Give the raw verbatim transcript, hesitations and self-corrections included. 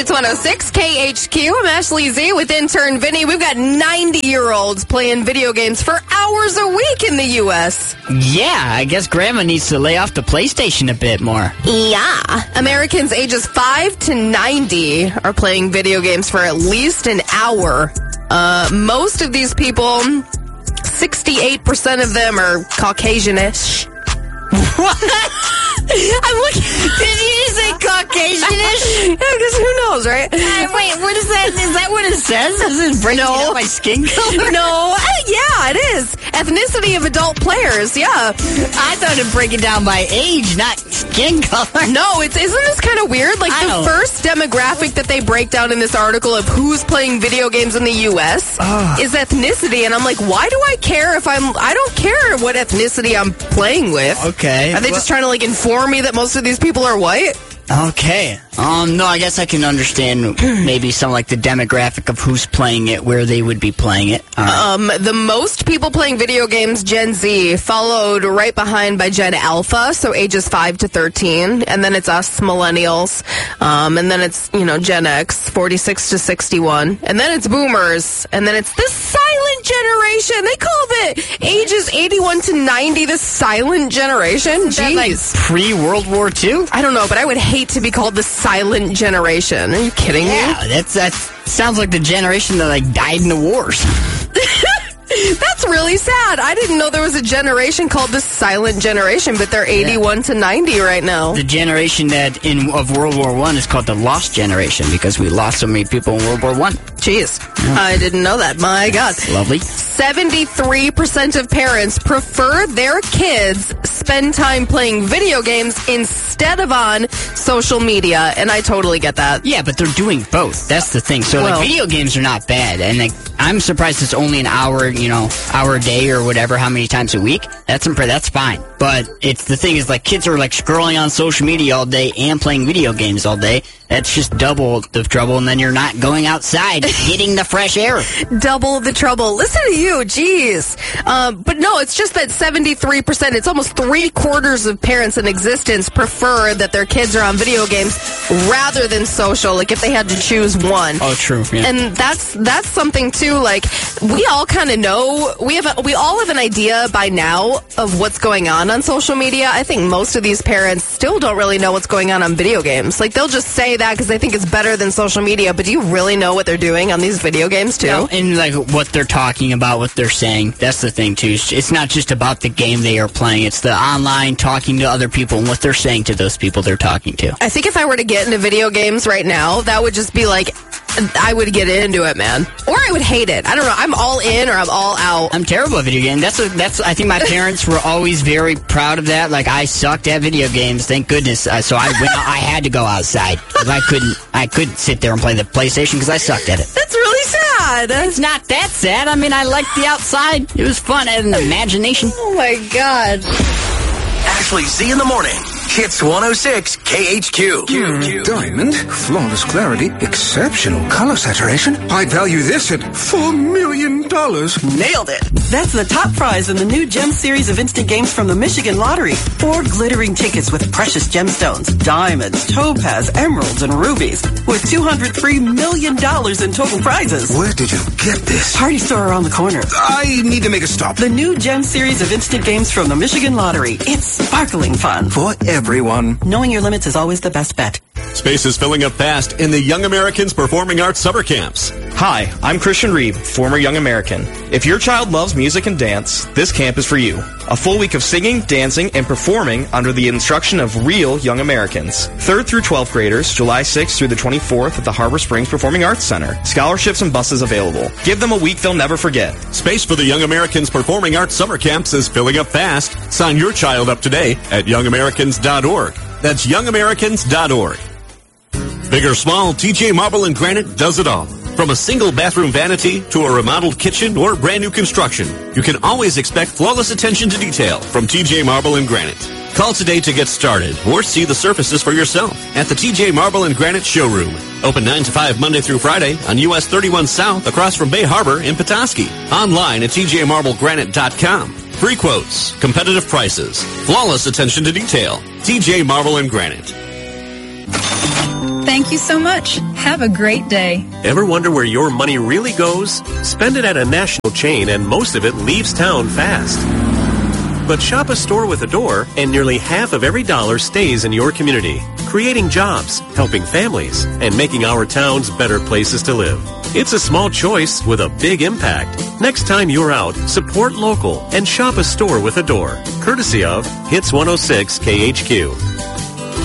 Hits one oh six, K H Q. I'm Ashley Z with intern Vinny. We've got ninety-year-olds playing video games for hours a week in the U S Yeah, I guess Grandma needs to lay off the PlayStation a bit more. Yeah. Americans ages five to ninety are playing video games for at least an hour. Uh, most of these people, sixty-eight percent of them are Caucasian-ish. What? I'm looking. Did you say Caucasianish? Yeah, because who knows, right? Uh, wait, what is that? Is that what it says? Is it breaking No. out my skin color? No, uh, yeah, it is. Ethnicity of adult players, yeah. I thought it break it down by age, not skin color. No, it's isn't this kind of weird? Like I the don't- first demographic that they break down in this article of who's playing video games in the U S Ugh. is ethnicity, and I'm like, why do I care if I'm? I don't care what ethnicity I'm playing with. Okay. Are they just trying to like inform me that most of these people are white? Okay. Um, no, I guess I can understand maybe some like the demographic of who's playing it, where they would be playing it. All right. Um, the most people playing video games, Gen Z, followed right behind by Gen Alpha, so ages five to thirteen, and then it's us, millennials, um, and then it's, you know, Gen X, forty-six to sixty-one, and then it's boomers, and then it's the silent generation. They call it ages eighty-one to ninety the silent generation. Is that like Jeez. pre-World War Two? I don't know, but I would hate to be called the silent generation. Are you kidding me? Yeah, that's that sounds like the generation that like died in the wars. That's really sad. I didn't know there was a generation called the silent generation, but they're eighty-one to ninety right now. The generation that in of World War One is called the lost generation because we lost so many people in World War One. Jeez, I didn't know that. My God. Lovely. seventy-three percent of parents prefer their kids spend time playing video games instead of on social media, and I totally get that. Yeah, but they're doing both. That's the thing. So Well- like video games are not bad, and like I'm surprised it's only an hour, you know, hour a day or whatever, how many times a week. That's impre- that's fine. But it's the thing is like kids are like scrolling on social media all day and playing video games all day. That's just double the trouble, and then you're not going outside getting the fresh air. Double the trouble. Listen to you, jeez. Um, but no, it's just that seventy-three percent, it's almost three quarters of parents in existence prefer that their kids are on video games rather than social, like if they had to choose one. Oh, true. Yeah. And that's that's something too. Like we all kind of know we have a, we all have an idea by now of what's going on on social media. I think most of these parents still don't really know what's going on on video games. Like they'll just say that because they think it's better than social media. But do you really know what they're doing on these video games too? No, and like what they're talking about, what they're saying. That's the thing too. It's it's not just about the game they are playing. It's the online talking to other people and what they're saying to those people they're talking to. I think if I were to get into video games right now, that would just be like, I would get into it, man. Or I would hate it. I don't know. I'm all in or I'm all out. I'm terrible at video games. That's a, that's. I think my parents were always very proud of that. Like I sucked at video games. Thank goodness. Uh, so I went, I had to go outside because I couldn't. I couldn't sit there and play the PlayStation because I sucked at it. That's really sad. It's not that sad. I mean, I liked the outside. It was fun. I had an imagination. Oh my God. Ashley Z in the morning. Hits one oh six K H Q. Mm, diamond, flawless clarity, exceptional color saturation. I'd value this at four million dollars. Nailed it. That's the top prize in the new Gem series of instant games from the Michigan Lottery. Four glittering tickets with precious gemstones, diamonds, topaz, emeralds, and rubies, with two hundred three million dollars in total prizes. Where did you get this? Party store around the corner. I need to make a stop. The new Gem series of instant games from the Michigan Lottery. It's sparkling fun. For everyone. Knowing your limits is always the best bet. Space is filling up fast in the Young Americans Performing Arts Summer Camps. Hi, I'm Christian Reeb, former Young American. If your child loves music and dance, this camp is for you. A full week of singing, dancing, and performing under the instruction of real Young Americans. third through twelfth graders, July sixth through the twenty-fourth at the Harbor Springs Performing Arts Center. Scholarships and buses available. Give them a week they'll never forget. Space for the Young Americans Performing Arts Summer Camps is filling up fast. Sign your child up today at young americans dot org. That's young americans dot org. Big or small, T J Marble and Granite does it all. From a single bathroom vanity to a remodeled kitchen or brand new construction, you can always expect flawless attention to detail from T J Marble and Granite. Call today to get started or see the surfaces for yourself at the T J Marble and Granite Showroom. Open nine to five Monday through Friday on U S thirty-one South across from Bay Harbor in Petoskey. Online at T J marble granite dot com. Free quotes, competitive prices, flawless attention to detail. T J Marble and Granite. Thank you so much. Have a great day. Ever wonder where your money really goes? Spend it at a national chain and most of it leaves town fast. But shop a store with a door and nearly half of every dollar stays in your community, creating jobs, helping families, and making our towns better places to live. It's a small choice with a big impact. Next time you're out, support local and shop a store with a door. Courtesy of Hits one oh six K H Q.